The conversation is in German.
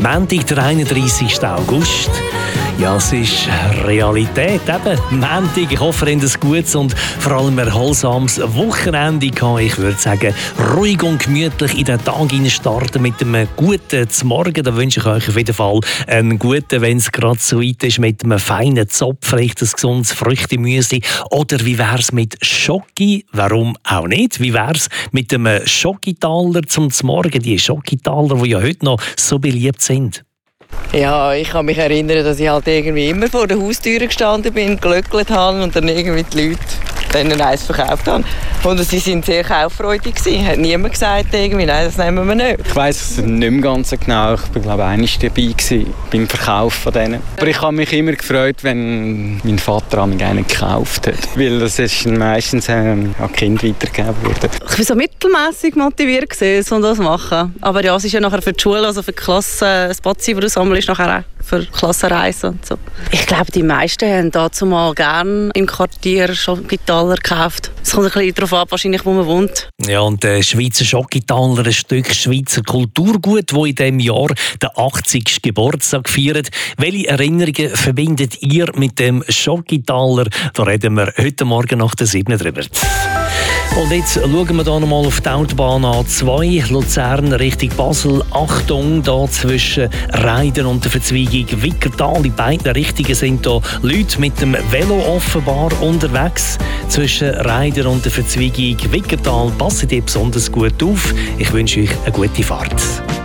Montag, der 31. August. Ja, es ist Realität eben. Montag, ich hoffe, ihr habt ein gutes und vor allem erholsames Wochenende gehabt. Ich würde sagen, ruhig und gemütlich in den Tag starten mit einem guten Zmorgen. Da wünsche ich euch auf jeden Fall einen guten, wenn es gerade so weit ist, mit einem feinen Zopf, vielleicht ein gesundes Früchtemüsli. Oder wie wäre es mit Schoki? Warum auch nicht? Wie wäre es mit einem Schokitaler zum Zmorgen? Die Schokitaler, die ja heute noch so beliebt sind. Ja, ich kann mich erinnern, dass ich halt irgendwie immer vor der Haustür gestanden bin, gelöckelt habe und dann irgendwie die Leute denen eins verkauft haben. Und sie waren sehr kauffreudig gewesen. Hat niemand gesagt, irgendwie, nein, das nehmen wir nicht. Ich weiss es nicht mehr ganz genau. Ich war, glaube ich, einmal dabei gewesen, beim Verkauf von denen. Aber ich habe mich immer gefreut, wenn mein Vater einen gekauft hat. Weil das ist meistens an Kinder weitergegeben wurde. Ich war so mittelmässig motiviert gewesen, um das zu machen. Aber ja, es ist ja nachher für die Schule, also für die Klasse, das Spazi, das du sammelst, nachher auch für Klassenreisen und so. Ich glaube, die meisten haben dazu mal gerne im Quartier Schokitaler gekauft. Es kommt ein bisschen darauf ab, wahrscheinlich, wo man wohnt. Ja, und der Schweizer Schokitaler, ein Stück Schweizer Kulturgut, das in diesem Jahr den 80. Geburtstag feiert. Welche Erinnerungen verbindet ihr mit dem Schokitaler? Da reden wir heute Morgen nach der 7 drüber. Und jetzt schauen wir hier nochmal auf die Autobahn A2, Luzern Richtung Basel. Achtung, da zwischen Reiden und der Verzweigung Wickertal. In beiden Richtungen sind hier Leute mit dem Velo offenbar unterwegs. Zwischen Reiden und der Verzweigung Wickertal. Passt ihr besonders gut auf. Ich wünsche euch eine gute Fahrt.